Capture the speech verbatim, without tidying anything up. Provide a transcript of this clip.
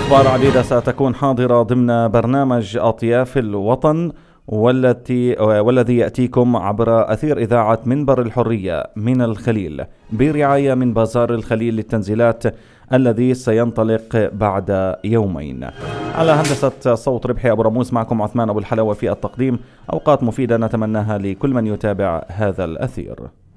أخبار عديدة ستكون حاضرة ضمن برنامج أطياف الوطن، والتي والذي يأتيكم عبر أثير إذاعة منبر الحرية من الخليل برعاية من بازار الخليل للتنزيلات الذي سينطلق بعد يومين. على هندسة صوت ربحي أبو رموز، معكم عثمان أبو الحلاوة في التقديم. أوقات مفيدة نتمناها لكل من يتابع هذا الأثير.